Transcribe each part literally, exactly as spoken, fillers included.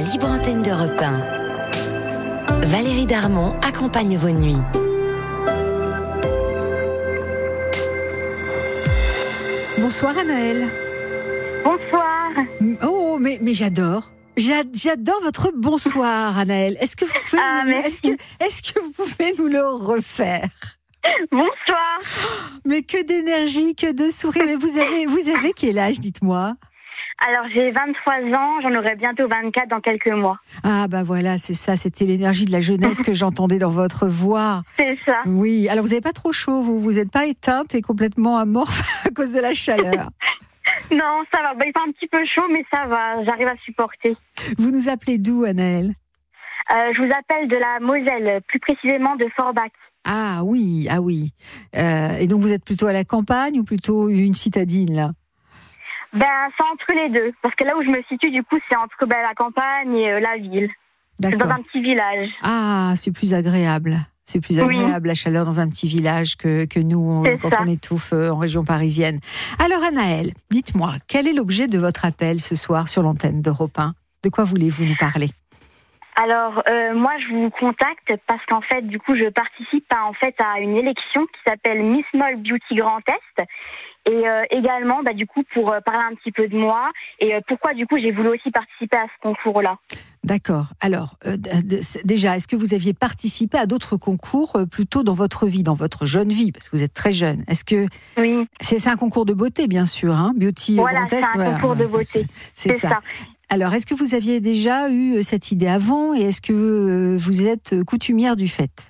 libre antenne d'Europe un. Valérie Darmon accompagne vos nuits. Bonsoir Anaëlle. Bonsoir. Oh, mais, mais j'adore. J'a- J'adore votre bonsoir Anaëlle. Est-ce que vous pouvez, Ah, nous, merci. est-ce que, est-ce que vous pouvez nous le refaire? Bonsoir. Mais que d'énergie, que de sourire. Mais vous avez, vous avez quel âge, dites-moi? Alors, j'ai vingt-trois ans, j'en aurai bientôt vingt-quatre dans quelques mois. Ah bah voilà, c'est ça, c'était l'énergie de la jeunesse que j'entendais dans votre voix. C'est ça. Oui, alors vous n'avez pas trop chaud, vous vous n'êtes pas éteinte et complètement amorphe à cause de la chaleur. Non, ça va. Bah, il fait un petit peu chaud, mais ça va. J'arrive à supporter. Vous nous appelez d'où, Anaëlle? Euh, je vous appelle de la Moselle, plus précisément de Forbach. Ah oui, ah oui. Euh, et donc vous êtes plutôt à la campagne ou plutôt une citadine là? Ben, c'est entre les deux. Parce que là où je me situe, du coup, c'est entre ben, la campagne et euh, la ville. C'est D'accord. dans un petit village. Ah, c'est plus agréable. C'est plus agréable, oui. La chaleur dans un petit village que, que nous, on, quand ça. on étouffe en région parisienne. Alors Anaëlle, dites-moi, quel est l'objet de votre appel ce soir sur l'antenne d'Europe un? De quoi voulez-vous nous parler? Alors, euh, moi, je vous contacte parce qu'en fait, du coup, je participe à, en fait, à une élection qui s'appelle Miss Mall Beauty Grand Est. Et euh, également, bah, du coup, pour euh, parler un petit peu de moi et euh, pourquoi, du coup, j'ai voulu aussi participer à ce concours-là. D'accord. Alors, euh, d- déjà, est-ce que vous aviez participé à d'autres concours euh, plutôt dans votre vie, dans votre jeune vie, parce que vous êtes très jeune? Est-ce que oui. c'est, c'est un concours de beauté, bien sûr, hein, Beauty Voilà, Grand Est, c'est un voilà, concours de c'est, beauté. C'est, c'est, c'est ça. ça. Alors, est-ce que vous aviez déjà eu cette idée avant et est-ce que euh, vous êtes coutumière du fait?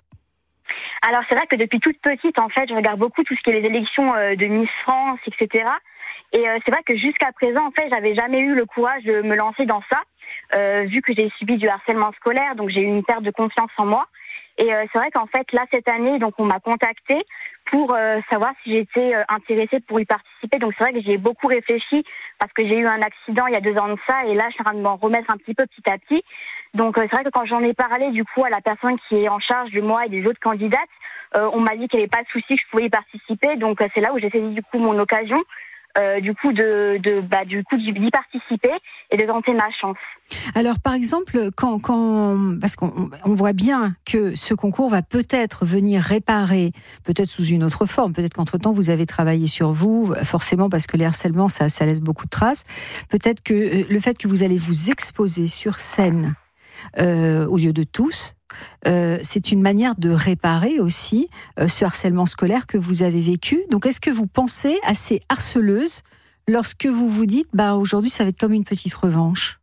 Alors, c'est vrai que depuis toute petite, en fait, je regarde beaucoup tout ce qui est les élections euh, de Miss France, et cetera. Et euh, c'est vrai que jusqu'à présent, en fait, j'avais jamais eu le courage de me lancer dans ça, euh, vu que j'ai subi du harcèlement scolaire, donc j'ai eu une perte de confiance en moi. Et euh, c'est vrai qu'en fait, là, cette année, donc on m'a contactée pour euh, savoir si j'étais euh, intéressée pour y participer. Donc c'est vrai que j'ai beaucoup réfléchi parce que j'ai eu un accident il y a deux ans de ça et là, je suis en train de m'en remettre un petit peu petit à petit. Donc euh, c'est vrai que quand j'en ai parlé du coup à la personne qui est en charge de moi et des autres candidates, euh, on m'a dit qu'il n'y avait pas de souci, que je pouvais y participer. Donc euh, c'est là où j'ai saisi du coup mon occasion. Euh, du coup de, de bah du coup d'y participer et de tenter ma chance. Alors par exemple quand quand parce qu'on on voit bien que ce concours va peut-être venir réparer, peut-être sous une autre forme, peut-être qu'entre-temps vous avez travaillé sur vous, forcément parce que les harcèlements ça ça laisse beaucoup de traces. Peut-être que le fait que vous allez vous exposer sur scène euh, aux yeux de tous, Euh, c'est une manière de réparer aussi euh, ce harcèlement scolaire que vous avez vécu. Donc, est-ce que vous pensez à ces harceleuses lorsque vous vous dites, bah, aujourd'hui, ça va être comme une petite revanche?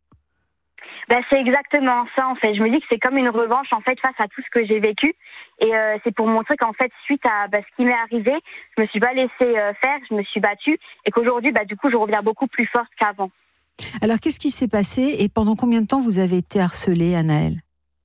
Ben, c'est exactement ça, en fait. Je me dis que c'est comme une revanche, en fait, face à tout ce que j'ai vécu. Et euh, c'est pour montrer qu'en fait, suite à bah, ce qui m'est arrivé, je me suis pas laissée euh, faire, je me suis battue. Et qu'aujourd'hui, bah, du coup, je reviens beaucoup plus forte qu'avant. Alors, qu'est-ce qui s'est passé et pendant combien de temps vous avez été harcelée, Anaëlle?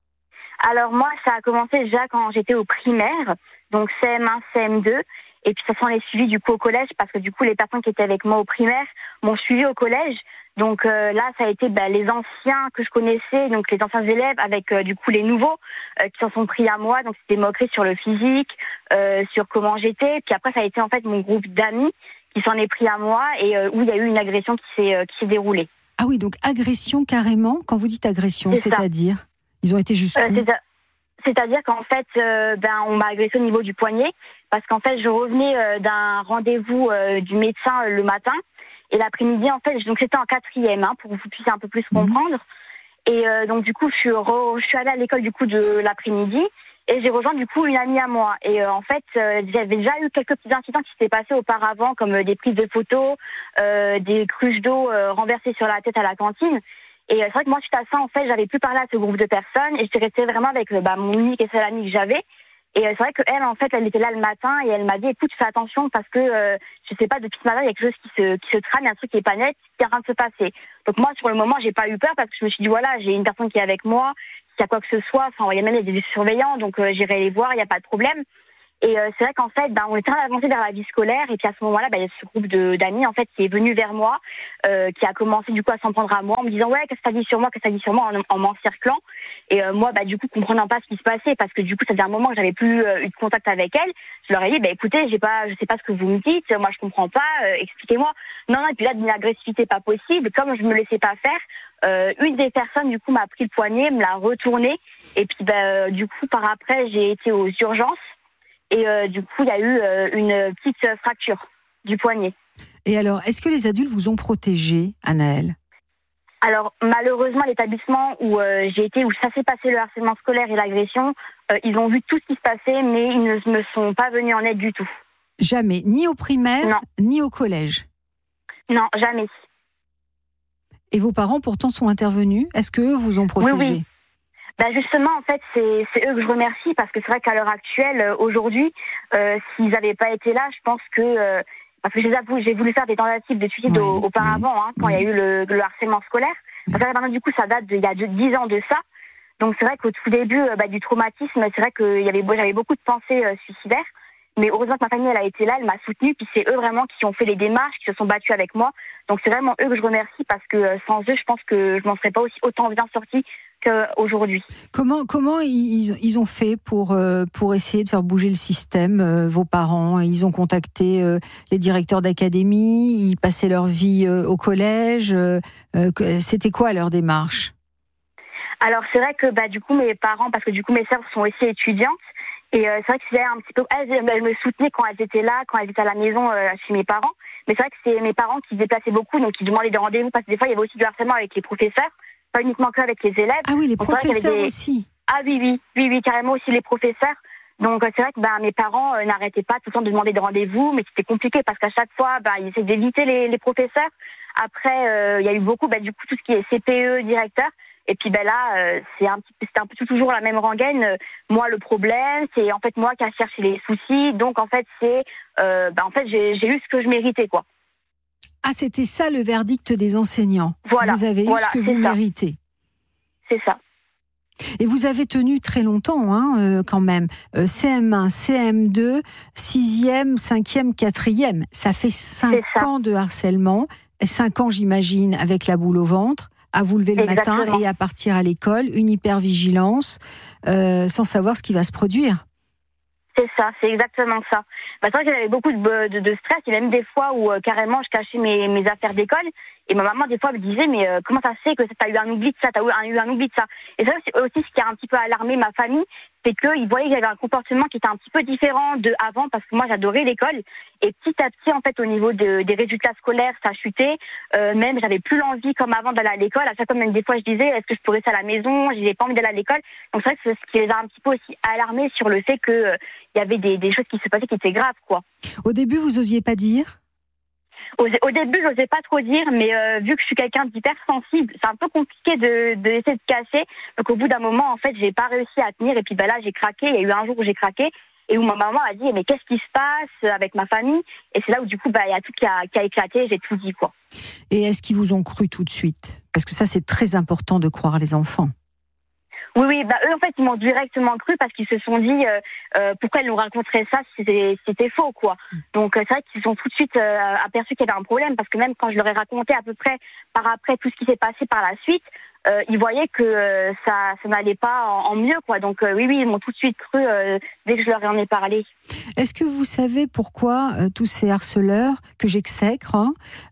Alors moi, ça a commencé déjà quand j'étais au primaire, donc C M un, C M deux, et puis ça s'en est suivi du coup au collège, parce que du coup les personnes qui étaient avec moi au primaire m'ont suivi au collège. Donc euh, là, ça a été bah, les anciens que je connaissais, donc les anciens élèves, avec euh, du coup les nouveaux euh, qui s'en sont pris à moi, donc c'était moqueries sur le physique, euh, sur comment j'étais. Puis après, ça a été en fait mon groupe d'amis qui s'en est pris à moi et euh, où il y a eu une agression qui s'est euh, qui s'est déroulée. Ah oui, donc agression carrément. Quand vous dites agression, c'est c'est-à-dire ça. Ils ont été jusqu'où? euh, c'est C'est-à-dire qu'en fait, euh, ben, on m'a agressé au niveau du poignet parce qu'en fait, je revenais euh, d'un rendez-vous euh, du médecin euh, le matin et l'après-midi, en fait, donc c'était en quatrième, hein, pour que vous puissiez un peu plus comprendre. Mmh. Et euh, donc du coup, je suis, re, je suis allée à l'école du coup de l'après-midi et j'ai rejoint du coup une amie à moi. Et euh, en fait, euh, j'avais déjà eu quelques petits incidents qui s'étaient passés auparavant, comme euh, des prises de photos, euh, des cruches d'eau euh, renversées sur la tête à la cantine. Et c'est vrai que moi, suite à ça, en fait, j'avais plus parlé à ce groupe de personnes et j'étais restée vraiment avec bah, mon unique et seule amie que j'avais. Et c'est vrai qu'elle, en fait, elle était là le matin et elle m'a dit, écoute, fais attention parce que, euh, je sais pas, depuis ce matin, il y a quelque chose qui se, qui se trame, il y a un truc qui est pas net, qui est en train de se passer. Donc moi, sur le moment, j'ai pas eu peur parce que je me suis dit, voilà, j'ai une personne qui est avec moi, s'il y a quoi que ce soit, enfin, il y a même des surveillants, donc euh, j'irai les voir, il n'y a pas de problème. Et euh, c'est vrai qu'en fait, ben, on était en train d'avancer vers la vie scolaire et puis à ce moment-là, ben, il y a ce groupe de, d'amis en fait qui est venu vers moi, euh, qui a commencé du coup à s'en prendre à moi en me disant ouais qu'est-ce que t'as dit sur moi, qu'est-ce que t'as dit sur moi en, en m'encerclant. Et euh, moi, bah du coup, comprenant pas ce qui se passait parce que du coup, ça faisait un moment que j'avais plus euh, eu de contact avec elle, je leur ai dit bah écoutez, j'ai pas, je sais pas ce que vous me dites, moi je comprends pas, euh, expliquez-moi. Non non, et puis là d'une agressivité pas possible, comme je me laissais pas faire, Euh, une des personnes, du coup, m'a pris le poignet, me l'a retourné. Et puis, bah, du coup, par après, j'ai été aux urgences. Et euh, du coup, il y a eu euh, une petite fracture du poignet. Et alors, est-ce que les adultes vous ont protégé, Anaëlle ? Alors, malheureusement, l'établissement où euh, j'ai été, où ça s'est passé le harcèlement scolaire et l'agression, euh, ils ont vu tout ce qui se passait, mais ils ne me sont pas venus en aide du tout. Jamais, ni au primaire, non. ni au collège. Non, jamais. Et vos parents, pourtant, sont intervenus. Est-ce qu'eux vous ont protégé ? Oui, oui. Ben justement, en fait, c'est, c'est eux que je remercie parce que c'est vrai qu'à l'heure actuelle, euh, aujourd'hui, euh, s'ils n'avaient pas été là, je pense que... Euh, parce que je les avoue, j'ai voulu faire des tentatives de suicide oui, au, auparavant, oui, hein, quand il oui. y a eu le, le harcèlement scolaire. Parce que maintenant, du coup, ça date d'il y a dix ans de ça. Donc c'est vrai qu'au tout début bah, du traumatisme, c'est vrai que y avait, j'avais beaucoup de pensées euh, suicidaires. Mais heureusement que ma famille, elle a été là, elle m'a soutenue. Puis c'est eux vraiment qui ont fait les démarches, qui se sont battus avec moi. Donc c'est vraiment eux que je remercie parce que euh, sans eux, je pense que je m'en serais pas aussi autant bien sortie qu'aujourd'hui. Comment comment ils, ils ont fait pour euh, pour essayer de faire bouger le système, euh, vos parents ? Ils ont contacté euh, les directeurs d'académie, ils passaient leur vie euh, au collège. Euh, euh, c'était quoi leur démarche ? Alors c'est vrai que bah du coup mes parents, parce que du coup mes sœurs sont aussi étudiantes. Et euh, c'est vrai que c'est un petit peu, elles, elles me soutenaient quand elles étaient là, quand elles étaient à la maison euh, chez mes parents. Mais c'est vrai que c'est mes parents qui se déplaçaient beaucoup, donc qui demandaient des rendez-vous parce que des fois il y avait aussi du harcèlement avec les professeurs, pas uniquement que avec les élèves. Ah oui, les donc, professeurs des... aussi. Ah oui, oui, oui, oui, carrément aussi les professeurs. Donc euh, c'est vrai que bah, mes parents euh, n'arrêtaient pas tout le temps de demander des rendez-vous, mais c'était compliqué parce qu'à chaque fois, bah, ils essaient d'éviter les, les professeurs. Après, euh, il y a eu beaucoup, bah, du coup, tout ce qui est C P E, directeur. Et puis ben là, euh, c'est un petit, c'est un peu toujours la même rengaine. Euh, moi, le problème, c'est en fait moi qui a cherché les soucis. Donc en fait, c'est, euh, ben en fait, j'ai, j'ai eu ce que je méritais, quoi. Ah, c'était ça le verdict des enseignants. Voilà. Vous avez eu voilà, ce que vous ça. méritez. C'est ça. Et vous avez tenu très longtemps, hein, euh, quand même. Euh, C M un, C M deux, sixième, cinquième, quatrième. Ça fait cinq ans de harcèlement. Cinq ans, j'imagine, avec la boule au ventre. À vous lever le Exactement. matin et à partir à l'école, une hypervigilance, euh, sans savoir ce qui va se produire. C'est ça, c'est exactement ça. Bah, c'est vrai que j'avais beaucoup de, de, de stress, et même des fois où euh, carrément je cachais mes, mes affaires d'école, et ma maman des fois me disait mais euh, comment ça se fait que t'as eu un oubli de ça, t'as eu un, eu un oubli de ça. Et ça c'est aussi ce qui a un petit peu alarmé ma famille, c'est qu'ils voyaient que j'avais un comportement qui était un petit peu différent de avant, parce que moi j'adorais l'école, et petit à petit en fait au niveau de, des résultats scolaires ça chutait, euh, même j'avais plus l'envie comme avant d'aller à l'école. À chaque fois même des fois je disais est-ce que je pourrais rester à la maison, j'avais pas envie d'aller à l'école. Donc c'est vrai que c'est ce qui les a un petit peu aussi alarmés sur le fait que euh, il y avait des, des choses qui se passaient qui étaient graves, quoi. Au début, vous osiez pas dire ? Au, au début, j'osais pas trop dire, mais euh, vu que je suis quelqu'un d'hypersensible, c'est un peu compliqué de, de essayer de casser. Donc au bout d'un moment, en fait, j'ai pas réussi à tenir. Et puis bah là, j'ai craqué. Il y a eu un jour où j'ai craqué et où ma maman a dit mais qu'est-ce qui se passe avec ma famille ? Et c'est là où du coup, bah il y a tout qui a, qui a éclaté. J'ai tout dit, quoi. Et est-ce qu'ils vous ont cru tout de suite ? Parce que ça, c'est très important de croire les enfants. Oui, oui, bah eux en fait ils m'ont directement cru parce qu'ils se sont dit euh, euh, pourquoi ils nous raconteraient ça si c'était, c'était faux, quoi. Donc euh, c'est vrai qu'ils ont tout de suite euh, aperçu qu'il y avait un problème parce que même quand je leur ai raconté à peu près par après tout ce qui s'est passé par la suite, euh, ils voyaient que euh, ça, ça n'allait pas en, en mieux, quoi. Donc euh, oui, oui, ils m'ont tout de suite cru euh, dès que je leur en ai parlé. Est-ce que vous savez pourquoi euh, tous ces harceleurs que j'exècre hein,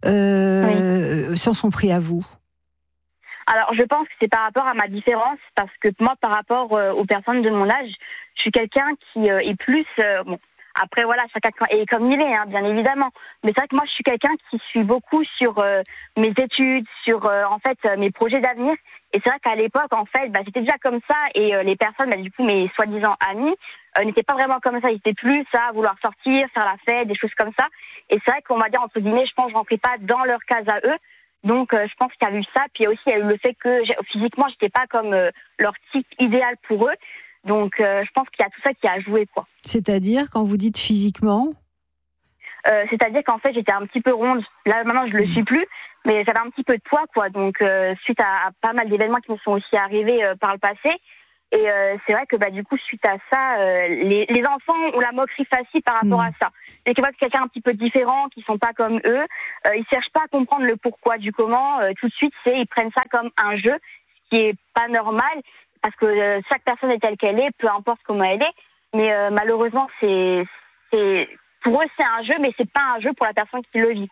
euh, oui. s'en sont pris à vous ? Alors, je pense que c'est par rapport à ma différence, parce que moi, par rapport euh, aux personnes de mon âge, je suis quelqu'un qui euh, est plus... Euh, bon, après, voilà, chacun est comme il est, hein, bien évidemment. Mais c'est vrai que moi, je suis quelqu'un qui suit beaucoup sur euh, mes études, sur, euh, en fait, euh, mes projets d'avenir. Et c'est vrai qu'à l'époque, en fait, bah, j'étais déjà comme ça. Et euh, les personnes, bah, du coup, mes soi-disant amis, euh, n'étaient pas vraiment comme ça. Ils étaient plus à vouloir sortir, faire la fête, des choses comme ça. Et c'est vrai qu'on va dire, entre guillemets, je pense que je rentrais pas dans leur case à eux. Donc, euh, je pense qu'il y a eu ça. Puis aussi, il y a eu le fait que j'ai, physiquement, j'étais pas comme euh, leur type idéal pour eux. Donc, euh, je pense qu'il y a tout ça qui a joué, quoi. C'est-à-dire, quand vous dites physiquement euh, C'est-à-dire qu'en fait, j'étais un petit peu ronde. Là, maintenant, je le suis plus. Mais j'avais un petit peu de poids, quoi. Donc, euh, suite à, à pas mal d'événements qui me sont aussi arrivés euh, par le passé. Et euh, c'est vrai que bah du coup suite à ça, euh, les, les enfants ont la moquerie facile par rapport mmh. à ça. Dès qu'ils voient que quelqu'un un petit peu différent, qui sont pas comme eux, euh, ils cherchent pas à comprendre le pourquoi du comment. Euh, tout de suite, c'est ils prennent ça comme un jeu, ce qui est pas normal parce que euh, chaque personne est telle qu'elle est, peu importe comment elle est. Mais euh, malheureusement, c'est c'est pour eux c'est un jeu, mais c'est pas un jeu pour la personne qui le vit, quoi.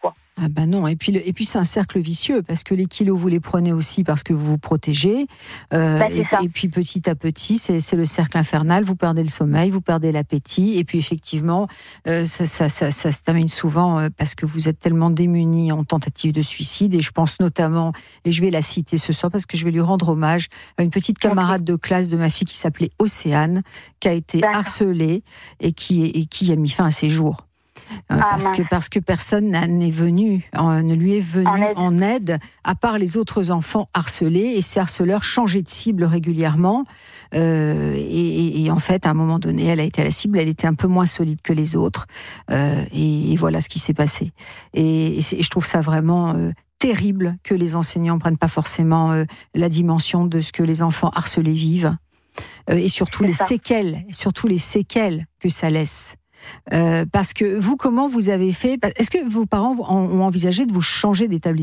Ah ben non, et puis, le, et puis c'est un cercle vicieux, parce que les kilos, vous les prenez aussi parce que vous vous protégez, euh, bah, et, et puis petit à petit, c'est, c'est le cercle infernal, vous perdez le sommeil, vous perdez l'appétit, et puis effectivement, euh, ça, ça, ça, ça se termine souvent euh, parce que vous êtes tellement démunis en tentative de suicide, et je pense notamment, et je vais la citer ce soir parce que je vais lui rendre hommage, à une petite camarade okay. de classe de ma fille qui s'appelait Océane, qui a été D'accord. harcelée et qui, et qui a mis fin à ses jours. Euh, ah, parce, que, parce que personne n'est venu, euh, ne lui est venu en aide. en aide, à part les autres enfants harcelés, et ces harceleurs changeaient de cible régulièrement. Euh, et, et en fait, à un moment donné, elle a été à la cible, elle était un peu moins solide que les autres. Euh, et, et voilà ce qui s'est passé. Et, et, et je trouve ça vraiment euh, terrible que les enseignants ne prennent pas forcément euh, la dimension de ce que les enfants harcelés vivent. Euh, et surtout les, séquelles, surtout les séquelles que ça laisse. Euh, parce que vous, comment vous avez fait ? Est-ce que vos parents ont envisagé de vous changer d'établissement ?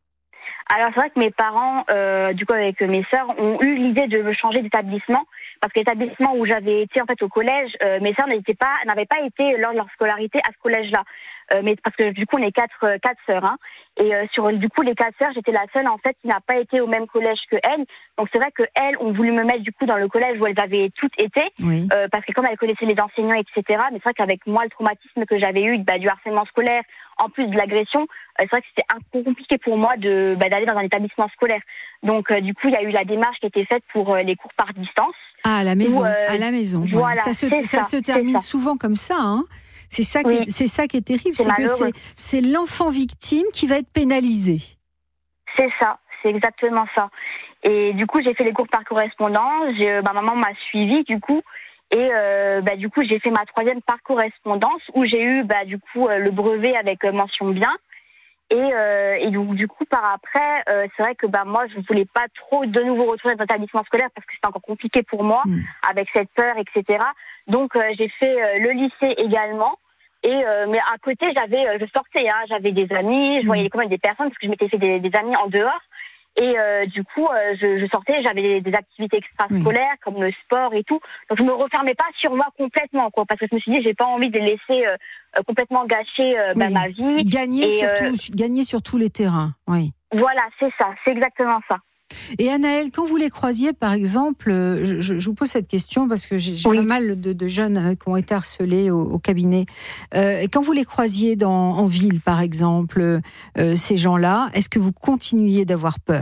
Alors c'est vrai que mes parents, euh, du coup avec mes sœurs, ont eu l'idée de me changer d'établissement, parce que l'établissement où j'avais été en fait au collège, euh, mes sœurs n'étaient pas, n'avaient pas été lors de leur scolarité à ce collège-là. Euh, mais parce que du coup on est quatre euh, quatre sœurs, hein, et euh, sur du coup les quatre sœurs, j'étais la seule en fait qui n'a pas été au même collège que elles. Donc c'est vrai que elles ont voulu me mettre du coup dans le collège où elles avaient toutes été, oui. euh, parce que comme elles connaissaient les enseignants, et cetera. Mais c'est vrai qu'avec moi le traumatisme que j'avais eu, bah, du harcèlement scolaire, en plus de l'agression, euh, c'est vrai que c'était un peu compliqué pour moi de bah, d'aller dans un établissement scolaire. Donc euh, du coup il y a eu la démarche qui a été faite pour euh, les cours par distance. Ah, à la maison, où, euh, à la maison. Voilà, ouais. ça se ça, ça se termine ça. souvent comme ça, hein. C'est ça, oui. qui est, c'est ça qui est terrible, c'est, c'est que c'est, c'est l'enfant victime qui va être pénalisé. C'est ça, c'est exactement ça. Et du coup, j'ai fait les cours par correspondance, j'ai, ma maman m'a suivie du coup, et euh, bah, du coup, j'ai fait ma troisième par correspondance où j'ai eu bah, du coup le brevet avec mention bien. Et, euh, et donc, du coup, par après, euh, c'est vrai que bah, moi, je ne voulais pas trop de nouveau retourner dans un établissement scolaire parce que c'était encore compliqué pour moi, mmh. avec cette peur, et cetera. Donc, euh, j'ai fait euh, le lycée également. Et euh, mais à côté, j'avais, euh, je sortais, hein, j'avais des amis, je voyais quand même des personnes parce que je m'étais fait des, des amis en dehors. Et euh, du coup, euh, je, je sortais, j'avais des, des activités extrascolaires oui. comme le sport et tout. Donc je me refermais pas sur moi complètement, quoi, parce que je me suis dit, j'ai pas envie de laisser euh, complètement gâcher euh, bah, oui. ma vie. Gagner et, sur euh, tout, gagner sur tous les terrains. Oui. Voilà, c'est ça, c'est exactement ça. Et Anaëlle, quand vous les croisiez, par exemple, je, je vous pose cette question parce que j'ai, j'ai oui. pas mal de, de jeunes qui ont été harcelés au, au cabinet. Euh, quand vous les croisiez dans, en ville, par exemple, euh, ces gens-là, est-ce que vous continuiez d'avoir peur ?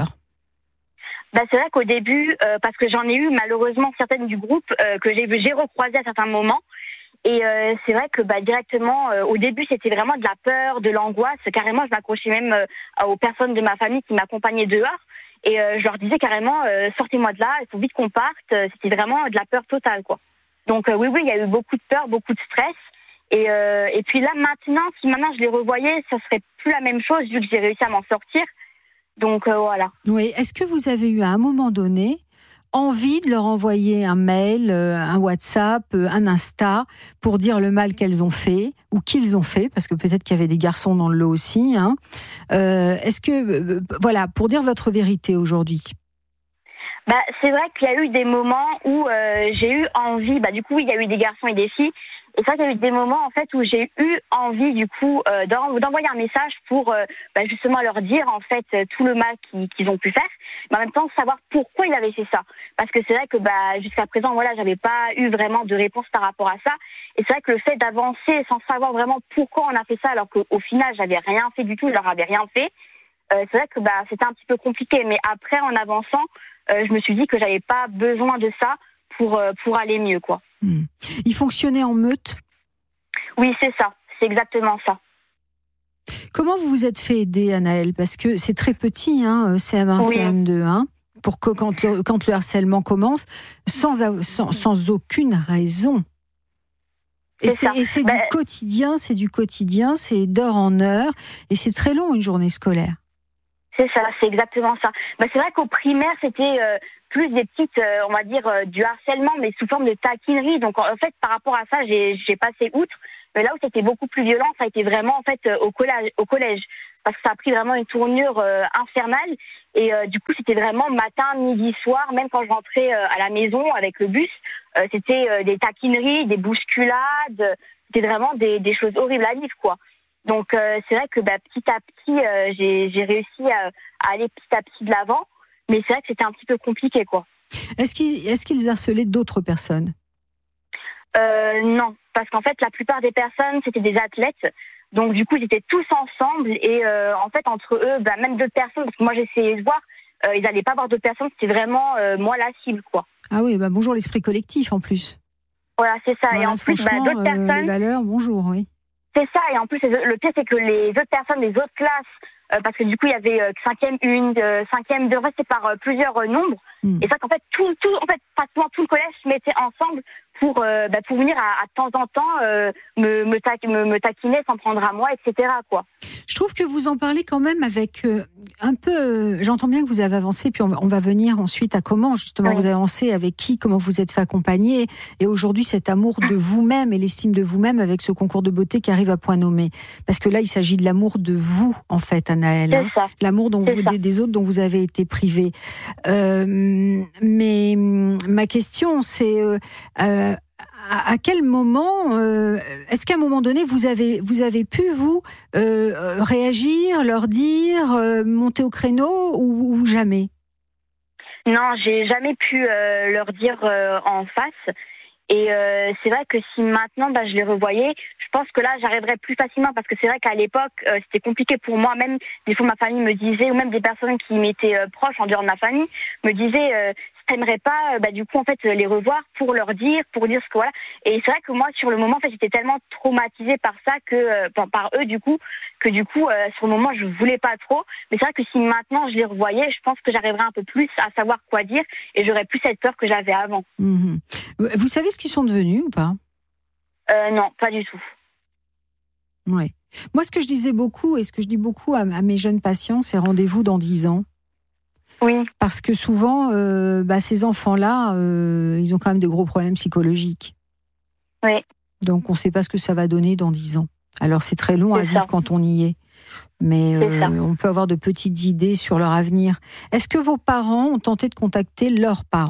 Bah, c'est vrai qu'au début, euh, parce que j'en ai eu malheureusement certaines du groupe euh, que j'ai, j'ai recroisé à certains moments. Et euh, c'est vrai que bah, directement, euh, au début, c'était vraiment de la peur, de l'angoisse. Carrément, je m'accrochais même euh, aux personnes de ma famille qui m'accompagnaient dehors. Et euh, je leur disais carrément, euh, sortez-moi de là, il faut vite qu'on parte. C'était vraiment de la peur totale, quoi. Donc euh, oui, oui, il y a eu beaucoup de peur, beaucoup de stress. Et, euh, et puis là, maintenant, si maintenant je les revoyais, ça serait plus la même chose vu que j'ai réussi à m'en sortir. Donc euh, voilà. Oui, est-ce que vous avez eu à un moment donné envie de leur envoyer un mail, un WhatsApp, un Insta pour dire le mal qu'elles ont fait ou qu'ils ont fait, parce que peut-être qu'il y avait des garçons dans le lot aussi. Hein. Euh, est-ce que, euh, voilà, pour dire votre vérité aujourd'hui. Bah, c'est vrai qu'il y a eu des moments où euh, j'ai eu envie, bah, du coup, il y a eu des garçons et des filles. Et ça, il y a eu des moments en fait où j'ai eu envie du coup euh, d'envoyer un message pour euh, bah, justement leur dire en fait tout le mal qu'ils, qu'ils ont pu faire, mais en même temps savoir pourquoi ils avaient fait ça. Parce que c'est vrai que bah jusqu'à présent voilà, j'avais pas eu vraiment de réponse par rapport à ça. Et c'est vrai que le fait d'avancer sans savoir vraiment pourquoi on a fait ça, alors qu'au final j'avais rien fait du tout, je leur avais rien fait. Euh, c'est vrai que bah c'était un petit peu compliqué. Mais après en avançant, euh, je me suis dit que j'avais pas besoin de ça pour euh, pour aller mieux quoi. Mmh. Ils fonctionnaient en meute ? Oui, c'est ça. C'est exactement ça. Comment vous vous êtes fait aider, Anaëlle ? Parce que c'est très petit, hein, C M un, oui. C M deux, hein, pour que quand le, quand le harcèlement commence, sans, sans, sans aucune raison. Et c'est, c'est, et c'est ben, du quotidien, c'est du quotidien, c'est d'heure en heure, et c'est très long une journée scolaire. C'est ça, c'est exactement ça. Ben, c'est vrai qu'au primaire, c'était euh, plus des petites, euh, on va dire, euh, du harcèlement, mais sous forme de taquinerie. Donc en fait, par rapport à ça, j'ai, j'ai passé outre. Mais là où c'était beaucoup plus violent, ça a été vraiment en fait euh, au collège, au collège, parce que ça a pris vraiment une tournure euh, infernale. Et euh, du coup, c'était vraiment matin, midi, soir. Même quand je rentrais euh, à la maison avec le bus, euh, c'était euh, des taquineries, des bousculades. C'était vraiment des, des choses horribles à vivre, quoi. Donc euh, c'est vrai que bah, petit à petit, euh, j'ai, j'ai réussi à, à aller petit à petit de l'avant, mais c'est vrai que c'était un petit peu compliqué, quoi. Est-ce qu'ils, est-ce qu'ils harcelaient d'autres personnes ? Euh, non, parce qu'en fait, la plupart des personnes, c'était des athlètes. Donc, du coup, ils étaient tous ensemble. Et euh, en fait, entre eux, bah, même d'autres personnes, parce que moi, j'essayais de voir, euh, ils n'allaient pas voir d'autres personnes. C'était vraiment, euh, moi, la cible, quoi. Ah oui, bah bonjour l'esprit collectif, en plus. Voilà, c'est ça. Voilà, et en plus, bah, d'autres euh, personnes... les valeurs, bonjour, oui. C'est ça. Et en plus, le pire, c'est que les autres personnes des autres classes, euh, parce que du coup, il y avait euh, cinquième une, euh, cinquième deux, en fait, c'est par euh, plusieurs euh, nombres. Mm. Et ça, qu'en fait, tout, tout, en fait, pratiquement tout le collège se mettait ensemble pour, euh, bah, pour venir à, à de temps en temps euh, me, me, ta- me, me taquiner, s'en prendre à moi, et cetera, quoi. Je trouve que vous en parlez quand même avec euh, un peu... Euh, j'entends bien que vous avez avancé, puis on va, on va venir ensuite à comment, justement, oui. Vous avez avancé, avec qui, comment vous êtes fait accompagner, et aujourd'hui, cet amour de vous-même et l'estime de vous-même avec ce concours de beauté qui arrive à point nommé. Parce que là, il s'agit de l'amour de vous, en fait, Anaëlle. Hein, l'amour dont vous, des, des autres dont vous avez été privée. Euh, mais ma question, c'est... Euh, euh, À, à quel moment, euh, est-ce qu'à un moment donné, vous avez, vous avez pu, vous, euh, réagir, leur dire, euh, monter au créneau ou, ou jamais ? Non, j'ai jamais pu euh, leur dire euh, en face. Et euh, c'est vrai que si maintenant, bah, je les revoyais, je pense que là, j'arriverais plus facilement parce que c'est vrai qu'à l'époque, euh, c'était compliqué pour moi. Même des fois, ma famille me disait, ou même des personnes qui m'étaient euh, proches en dehors de ma famille, me disaient... Euh, t'aimerais pas, bah, du coup, en fait, les revoir pour leur dire, pour dire ce que voilà. Et c'est vrai que moi, sur le moment, en fait, j'étais tellement traumatisée par ça que, euh, par, par eux, du coup, que du coup, euh, sur le moment, je voulais pas trop. Mais c'est vrai que si maintenant je les revoyais, je pense que j'arriverais un peu plus à savoir quoi dire et j'aurais plus cette peur que j'avais avant. Mmh. Vous savez ce qu'ils sont devenus ou pas ? euh, Non, pas du tout. Ouais. Moi, ce que je disais beaucoup et ce que je dis beaucoup à, à mes jeunes patients, c'est rendez-vous dans dix ans. Oui. Parce que souvent, euh, bah, ces enfants-là, euh, ils ont quand même de gros problèmes psychologiques. Oui. Donc, on ne sait pas ce que ça va donner dans dix ans. Alors, c'est très long c'est à vivre ça. quand on y est. Mais euh, on peut avoir de petites idées sur leur avenir. Est-ce que vos parents ont tenté de contacter leurs parents ?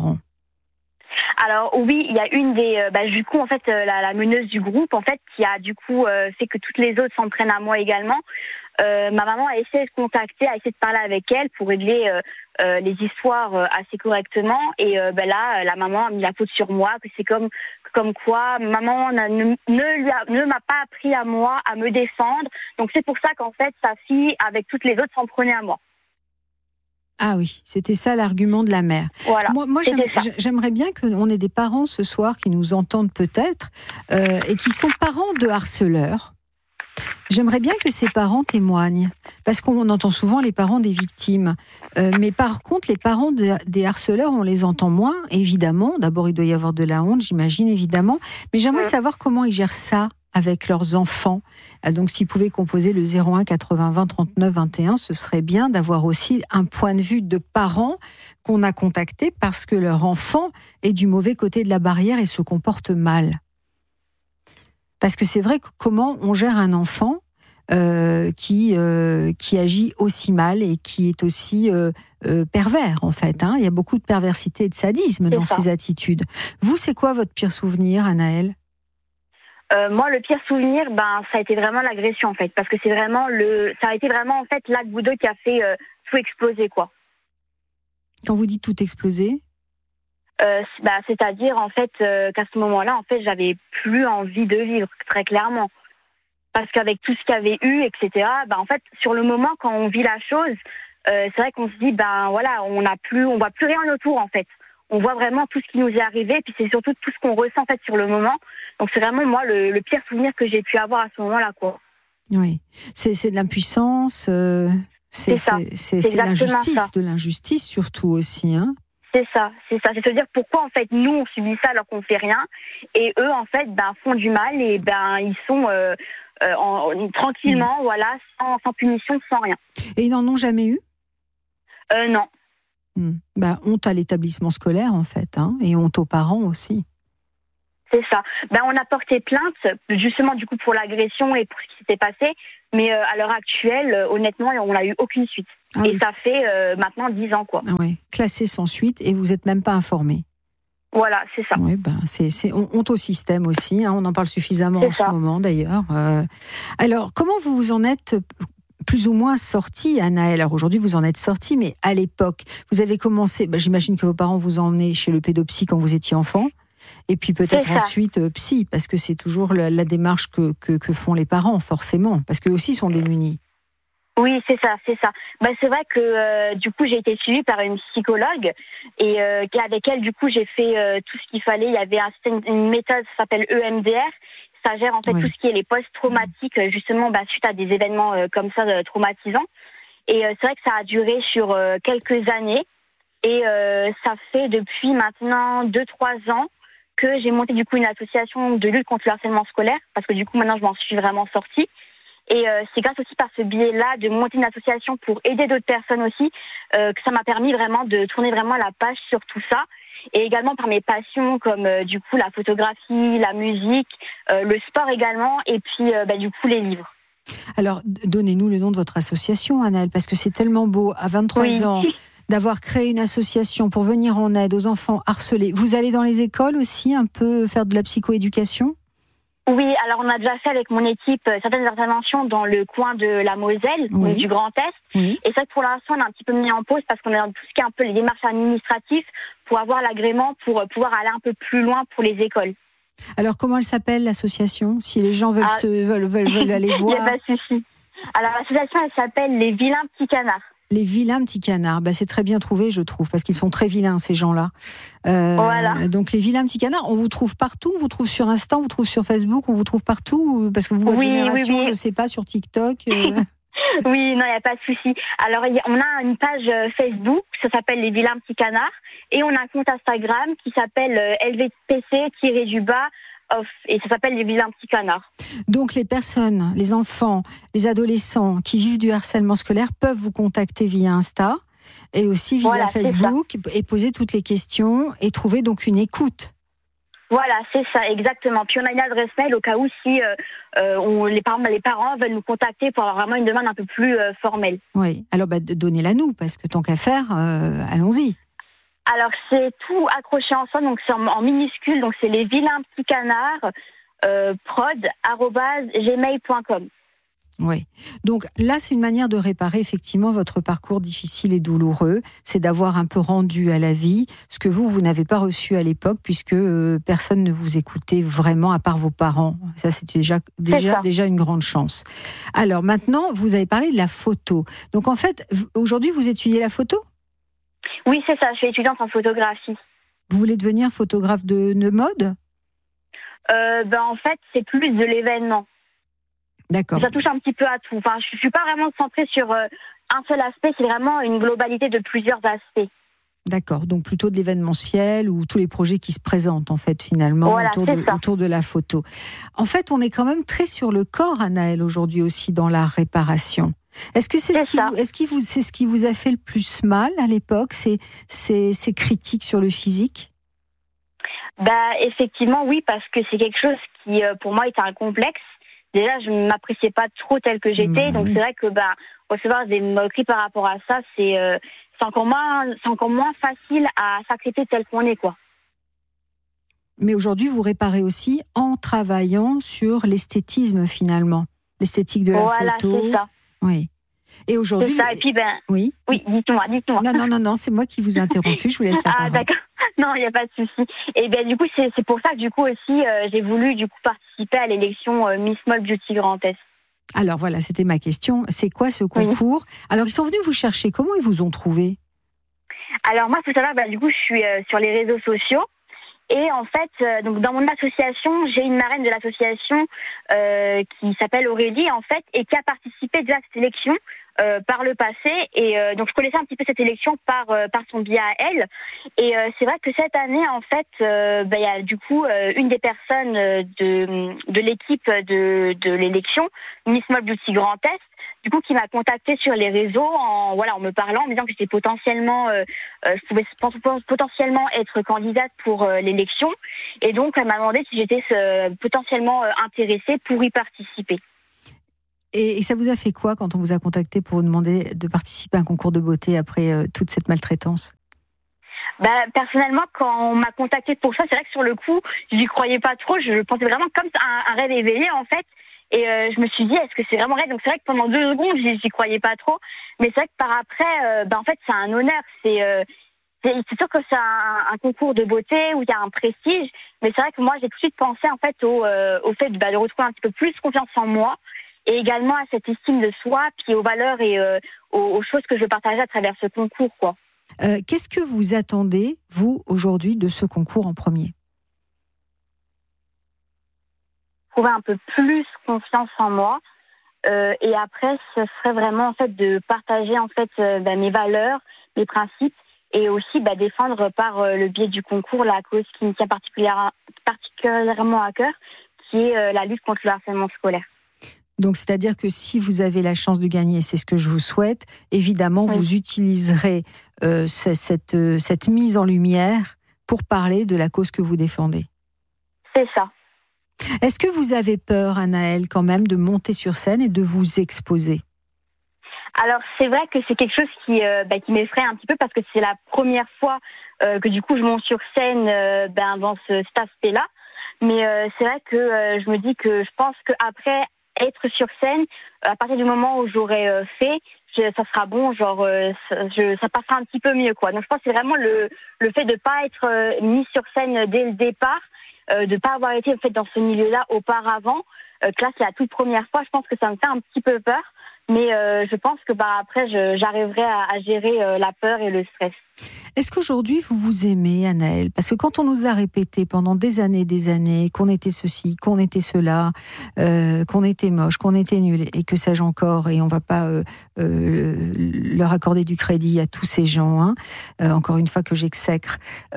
Alors oui, il y a une des, euh, bah, du coup en fait euh, la, la meneuse du groupe en fait qui a du coup euh, fait que toutes les autres s'en prennent à moi également. Euh, ma maman a essayé de contacter, a essayé de parler avec elle pour régler euh, euh, les histoires euh, assez correctement. Et euh, ben là, la maman a mis la faute sur moi, que c'est comme comme quoi maman ne, ne, lui a, ne m'a pas appris à moi à me défendre. Donc c'est pour ça qu'en fait sa fille avec toutes les autres s'en prenait à moi. Ah oui, c'était ça l'argument de la mère. Voilà, moi, moi j'aime, j'aimerais bien qu'on ait des parents ce soir qui nous entendent peut-être euh, et qui sont parents de harceleurs. J'aimerais bien que ces parents témoignent, parce qu'on entend souvent les parents des victimes. Euh, mais par contre, les parents de, des harceleurs, on les entend moins, évidemment. D'abord, il doit y avoir de la honte, j'imagine, évidemment. Mais j'aimerais ouais. savoir comment ils gèrent ça avec leurs enfants. Donc, s'ils pouvaient composer le zéro un quatre-vingts vingt trente-neuf vingt et un, ce serait bien d'avoir aussi un point de vue de parents qu'on a contactés parce que leur enfant est du mauvais côté de la barrière et se comporte mal. Parce que c'est vrai que comment on gère un enfant euh, qui, euh, qui agit aussi mal et qui est aussi euh, euh, pervers, en fait. Hein. Il y a beaucoup de perversité et de sadisme c'est dans ça. Ses attitudes. Vous, c'est quoi votre pire souvenir, Anaëlle ? Euh, moi, le pire souvenir, ben, ça a été vraiment l'agression, en fait, parce que c'est vraiment le, ça a été vraiment en fait l'acte boudeux qui a fait euh, tout exploser, quoi. Quand vous dites tout exploser, euh, bah, c'est-à-dire en fait euh, qu'à ce moment-là, en fait, j'avais plus envie de vivre, très clairement, parce qu'avec tout ce qu'il y avait eu, et cetera. Ben, en fait, sur le moment, quand on vit la chose, euh, c'est vrai qu'on se dit, ben voilà, on n'a plus, on voit plus rien autour, en fait. On voit vraiment tout ce qui nous est arrivé, et puis c'est surtout tout ce qu'on ressent en fait sur le moment. Donc c'est vraiment moi le, le pire souvenir que j'ai pu avoir à ce moment-là, quoi. Oui, c'est, c'est de l'impuissance, euh, c'est, c'est ça, c'est, c'est, c'est, c'est de l'injustice, ça. de l'injustice surtout aussi, hein. C'est ça, c'est ça, c'est se dire pourquoi en fait nous on subit ça alors qu'on fait rien, et eux en fait ben font du mal et ben ils sont euh, euh, en, en, tranquillement, mmh. voilà, sans, sans punition, sans rien. Et ils n'en ont jamais eu ? Euh, non. Mmh. Ben, honte à l'établissement scolaire, en fait, hein, et honte aux parents aussi. C'est ça. Ben, on a porté plainte, justement, du coup, pour l'agression et pour ce qui s'était passé, mais euh, à l'heure actuelle, euh, honnêtement, on n'a eu aucune suite. Ah et oui. ça fait euh, maintenant dix ans, quoi. Ah ouais. Classé sans suite, et vous n'êtes même pas informé. Voilà, c'est ça. Oui, ben, c'est, c'est honte au système aussi, hein, on en parle suffisamment c'est en ça. ce moment d'ailleurs. Euh, alors, comment vous vous en êtes plus ou moins sortie, Anaëlle? Alors aujourd'hui, vous en êtes sortie, mais à l'époque, vous avez commencé, ben, j'imagine que vos parents vous ont emmené chez le pédopsy quand vous étiez enfant, et puis peut-être ensuite euh, psy, parce que c'est toujours la, la démarche que, que, que font les parents, forcément, parce qu'eux aussi sont démunis. Oui, c'est ça, c'est ça. Bah, c'est vrai que euh, du coup, j'ai été suivie par une psychologue et euh, avec elle, du coup, j'ai fait euh, tout ce qu'il fallait. Il y avait un, une, une méthode, ça s'appelle E M D R. Ça gère en fait oui. tout ce qui est les post-traumatiques, justement, bah, suite à des événements euh, comme ça euh, traumatisants. Et euh, c'est vrai que ça a duré sur euh, quelques années. Et euh, ça fait depuis maintenant deux trois ans que j'ai monté du coup une association de lutte contre le harcèlement scolaire, parce que du coup, maintenant, je m'en suis vraiment sortie. Et euh, c'est grâce aussi par ce biais-là de monter une association pour aider d'autres personnes aussi euh, que ça m'a permis vraiment de tourner vraiment la page sur tout ça. Et également par mes passions comme euh, du coup la photographie, la musique, euh, le sport également, et puis euh, bah, du coup les livres. Alors donnez-nous le nom de votre association, Anaëlle, parce que c'est tellement beau à vingt-trois oui. ans d'avoir créé une association pour venir en aide aux enfants harcelés. Vous allez dans les écoles aussi un peu faire de la psychoéducation ? Oui, alors on a déjà fait avec mon équipe certaines interventions dans le coin de la Moselle, oui. du Grand Est. Oui. Et ça, pour l'instant, on a un petit peu mis en pause parce qu'on est dans tout ce qui est un peu les démarches administratives pour avoir l'agrément pour pouvoir aller un peu plus loin pour les écoles. Alors, comment elle s'appelle, l'association, si les gens veulent, ah. se, veulent, veulent, veulent aller voir? Il n'y a pas de souci. Alors, l'association, elle s'appelle Les Vilains Petits Canards. Les vilains petits canards, bah, c'est très bien trouvé, je trouve, parce qu'ils sont très vilains, ces gens-là. Euh, voilà. Donc, les vilains petits canards, on vous trouve partout, on vous trouve sur Insta, on vous trouve sur Facebook, on vous trouve partout, parce que vous, votre oui, génération, oui, oui. je ne sais pas, sur TikTok. Euh... oui, non, il n'y a pas de souci. Alors, on a une page Facebook, ça s'appelle Les Vilains Petits Canards, et on a un compte Instagram qui s'appelle L V P C-du-bas. Off, et ça s'appelle Les Vilains Petits Canards. Donc les personnes, les enfants, les adolescents qui vivent du harcèlement scolaire peuvent vous contacter via Insta et aussi via voilà, Facebook et poser toutes les questions et trouver donc une écoute. Voilà, c'est ça, exactement. Puis on a une adresse mail au cas où si euh, euh, on, les, parents, les parents veulent nous contacter pour avoir vraiment une demande un peu plus euh, formelle. Oui, alors bah, donnez-la nous, parce que tant qu'à faire, euh, allons-y. Alors, c'est tout accroché ensemble, donc c'est en, en minuscule, donc c'est les vilains petits canards, euh, prod, arobase, gmail point com. Oui. Donc là, c'est une manière de réparer effectivement votre parcours difficile et douloureux. C'est d'avoir un peu rendu à la vie ce que vous, vous n'avez pas reçu à l'époque, puisque euh, personne ne vous écoutait vraiment à part vos parents. Ça, c'est déjà, déjà, c'est déjà une grande chance. Alors maintenant, vous avez parlé de la photo. Donc en fait, aujourd'hui, vous étudiez la photo ? Oui, c'est ça, je suis étudiante en photographie. Vous voulez devenir photographe de, de mode ? euh, ben, En fait, c'est plus de l'événement. D'accord. Ça touche un petit peu à tout. Enfin, je ne suis pas vraiment centrée sur euh, un seul aspect, c'est vraiment une globalité de plusieurs aspects. D'accord, donc plutôt de l'événementiel ou tous les projets qui se présentent, en fait, finalement, voilà, autour, de, autour de la photo. En fait, on est quand même très sur le corps, Anaëlle, aujourd'hui aussi, dans la réparation. Est-ce que c'est, c'est, ce qui vous, est-ce qui vous, c'est ce qui vous a fait le plus mal à l'époque, ces, ces, ces critiques sur le physique ? Bah, effectivement, oui, parce que c'est quelque chose qui, pour moi, était un complexe. Déjà, je ne m'appréciais pas trop telle que j'étais, bah, donc oui. C'est vrai que bah, recevoir des moqueries par rapport à ça, c'est, euh, c'est, encore moins, c'est encore moins facile à s'accepter tel qu'on est, quoi. Mais aujourd'hui, vous réparez aussi en travaillant sur l'esthétisme, finalement. L'esthétique de la voilà, photo. Voilà, c'est ça. Oui. Et aujourd'hui, c'est ça. Et puis ben, oui, oui, dites-moi, dites-moi. Non, non, non, non, c'est moi qui vous ai interrompu. Je vous laisse la parole. Ah, d'accord. Non, il n'y a pas de souci. Et ben du coup, c'est, c'est pour ça que du coup aussi, euh, j'ai voulu du coup participer à l'élection euh, Miss Mode Beauty Grand Est. Alors voilà, c'était ma question. C'est quoi ce concours ? Oui. Alors ils sont venus vous chercher. Comment ils vous ont trouvé ? Alors moi, il faut savoir, bah, du coup, je suis euh, sur les réseaux sociaux. Et en fait, euh, donc dans mon association, j'ai une marraine de l'association euh, qui s'appelle Aurélie, en fait, et qui a participé déjà à cette élection euh, par le passé. Et euh, donc, je connaissais un petit peu cette élection par euh, par son biais à elle. Et euh, c'est vrai que cette année, en fait, euh, bah, y a du coup euh, une des personnes de de l'équipe de de l'élection, Miss Mode Beauty Grand Est, du coup, qui m'a contactée sur les réseaux en voilà en me parlant, en me disant que j'étais potentiellement, euh, euh, je pouvais potentiellement être candidate pour euh, l'élection, et donc elle m'a demandé si j'étais euh, potentiellement euh, intéressée pour y participer. Et, et ça vous a fait quoi quand on vous a contacté pour vous demander de participer à un concours de beauté après euh, toute cette maltraitance ? Bah, personnellement, quand on m'a contacté pour ça, c'est vrai que sur le coup, je n'y croyais pas trop. Je pensais vraiment comme un, un rêve éveillé, en fait. Et euh, je me suis dit, est-ce que c'est vraiment vrai? Donc c'est vrai que pendant deux secondes, j'y, j'y croyais pas trop. Mais c'est vrai que par après, euh, bah, en fait, c'est un honneur. C'est, euh, c'est, c'est sûr que c'est un, un concours de beauté où il y a un prestige. Mais c'est vrai que moi, j'ai tout de suite pensé, en fait, au, euh, au fait bah, de retrouver un petit peu plus confiance en moi. Et également à cette estime de soi, puis aux valeurs et euh, aux, aux choses que je veux partager à travers ce concours, quoi. Euh, qu'est-ce que vous attendez, vous, aujourd'hui, de ce concours en premier? Trouver un peu plus confiance en moi. Euh, et après, ce serait vraiment en fait de partager en fait euh, bah, mes valeurs, mes principes, et aussi bah, défendre par euh, le biais du concours la cause qui me tient particulière, particulièrement à cœur, qui est euh, la lutte contre le harcèlement scolaire. Donc, c'est-à-dire que si vous avez la chance de gagner, c'est ce que je vous souhaite, évidemment, oui. Vous utiliserez euh, cette, euh, cette mise en lumière pour parler de la cause que vous défendez. C'est ça. Est-ce que vous avez peur, Anaëlle, quand même, de monter sur scène et de vous exposer? Alors, c'est vrai que c'est quelque chose qui, euh, bah, qui m'effraie un petit peu parce que c'est la première fois euh, que du coup je monte sur scène euh, ben, dans ce, cet aspect-là. Mais euh, c'est vrai que euh, je me dis que je pense qu'après être sur scène, à partir du moment où j'aurai euh, fait, je, ça sera bon, genre euh, ça, je, ça passera un petit peu mieux, quoi. Donc je pense que c'est vraiment le, le fait de ne pas être euh, mis sur scène dès le départ, euh, de ne pas avoir été en fait, dans ce milieu-là auparavant, euh, que là c'est la toute première fois, je pense que ça me fait un petit peu peur. Mais euh, je pense que bah, après, je, j'arriverai à, à gérer euh, la peur et le stress. Est-ce qu'aujourd'hui, vous vous aimez, Anaëlle? Parce que quand on nous a répété pendant des années des années qu'on était ceci, qu'on était cela, euh, qu'on était moche, qu'on était nul, et que sais-je encore, et on ne va pas euh, euh, leur accorder du crédit à tous ces gens, hein, euh, encore une fois que j'exècre.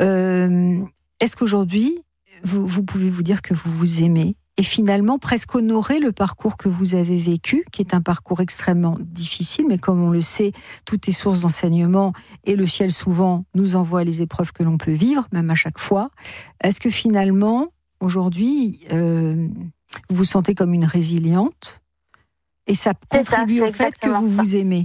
Euh, est-ce qu'aujourd'hui, vous, vous pouvez vous dire que vous vous aimez? Et finalement, presque honorer le parcours que vous avez vécu, qui est un parcours extrêmement difficile, mais comme on le sait, tout est source d'enseignement et le ciel souvent nous envoie les épreuves que l'on peut vivre, même à chaque fois. Est-ce que finalement, aujourd'hui, euh, vous vous sentez comme une résiliente et ça contribue ça, au fait que vous ça. vous aimez?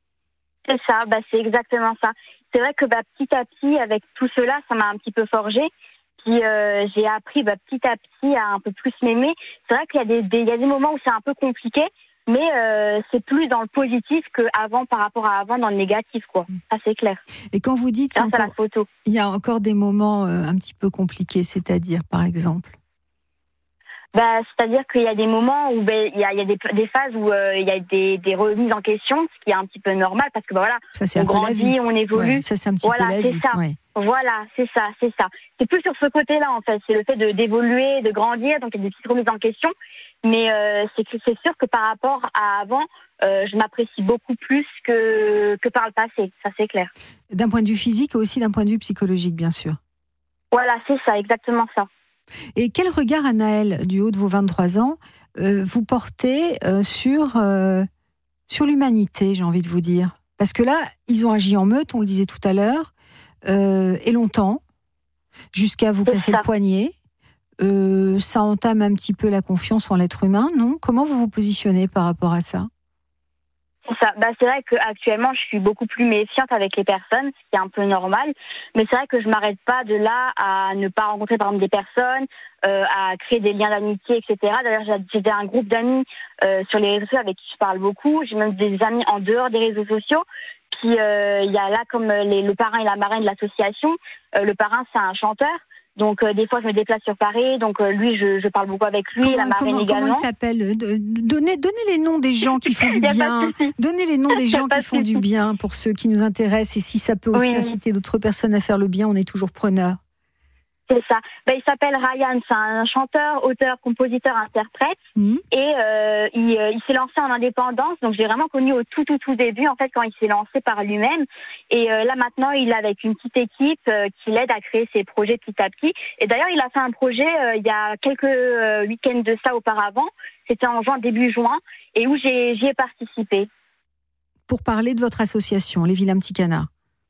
C'est ça, bah, c'est exactement ça. C'est vrai que bah, petit à petit, avec tout cela, ça m'a un petit peu forgé. Puis euh, j'ai appris bah, petit à petit à un peu plus m'aimer. C'est vrai qu'il y a des, des, il y a des moments où c'est un peu compliqué, mais euh, c'est plus dans le positif qu'avant par rapport à avant dans le négatif, quoi. Ça c'est clair. Et quand vous dites grâce à la photo, il y a encore des moments euh, un petit peu compliqués, c'est-à-dire par exemple? Bah, c'est-à-dire qu'il y a des moments où ben, il y a, il y a des, des phases où euh, il y a des, des remises en question, ce qui est un petit peu normal parce que bah, voilà, ça, c'est on grandit, on évolue. Ouais, ça c'est un petit voilà, peu la c'est vie. Ça. Ouais. Voilà, c'est ça, c'est ça. C'est plus sur ce côté-là en fait, c'est le fait de d'évoluer, de grandir, donc il y a des petites remises en question. Mais euh, c'est que c'est sûr que par rapport à avant, euh, je m'apprécie beaucoup plus que que par le passé, ça c'est clair. D'un point de vue physique et aussi d'un point de vue psychologique, bien sûr. Voilà, c'est ça, exactement ça. Et quel regard, Anaëlle, du haut de vos vingt-trois ans, euh, vous portez euh, sur, euh, sur l'humanité, j'ai envie de vous dire? Parce que là, ils ont agi en meute, on le disait tout à l'heure, euh, et longtemps, jusqu'à vous C'est casser ça. le poignet. Euh, ça entame un petit peu la confiance en l'être humain, non? Comment vous vous positionnez par rapport à ça? C'est ça. Bah, c'est vrai qu'actuellement, je suis beaucoup plus méfiante avec les personnes, ce qui est un peu normal. Mais c'est vrai que je m'arrête pas de là à ne pas rencontrer, par exemple, des personnes, euh, à créer des liens d'amitié, et cetera. D'ailleurs, j'ai un groupe d'amis euh, sur les réseaux sociaux avec qui je parle beaucoup. J'ai même des amis en dehors des réseaux sociaux. Puis, euh, il y a là, comme les, le parrain et la marraine de l'association. Euh, le parrain, c'est un chanteur. Donc, euh, des fois, je me déplace sur Paris. Donc, euh, lui, je, je parle beaucoup avec lui. Comment, la marraine comment, également. Comment il s'appelle? donnez, donnez les noms des gens qui font du bien. Donnez les noms des gens qui font du bien pour ceux qui nous intéressent. Et si ça peut aussi oui. inciter d'autres personnes à faire le bien, on est toujours preneurs. C'est ça. Ben, il s'appelle Ryan. C'est un chanteur, auteur, compositeur, interprète. Mmh. Et euh, il, euh, il s'est lancé en indépendance. Donc, j'ai vraiment connu au tout, tout, tout début, en fait, quand il s'est lancé par lui-même. Et euh, là, maintenant, il est avec une petite équipe euh, qui l'aide à créer ses projets petit à petit. Et d'ailleurs, il a fait un projet euh, il y a quelques euh, week-ends de ça auparavant. C'était en juin, début juin, et où j'ai, j'y ai participé. Pour parler de votre association, Les Vilains Petits Canards.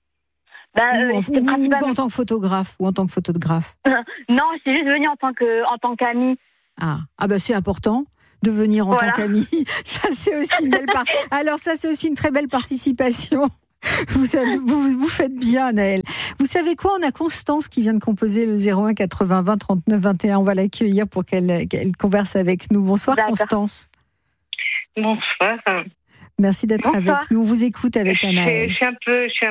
Ben, ou, euh, en, ou, principalement... ou en tant que photographe ou en tant que photographe. Non, je suis juste venue en tant que en tant qu'amie. Ah, ah ben c'est important de venir en voilà. tant qu'amie. Ça c'est aussi une belle part. Alors ça c'est aussi une très belle participation. Vous, savez, vous, vous faites bien, Naël. Vous savez quoi? On a Constance qui vient de composer le zéro un quatre-vingts vingt trente-neuf vingt et un. On va l'accueillir pour qu'elle, qu'elle converse avec nous. Bonsoir, D'accord. Constance. Bonsoir. Merci d'être Bonsoir. avec nous. On vous écoute avec Anaël. Je suis un peu, je suis un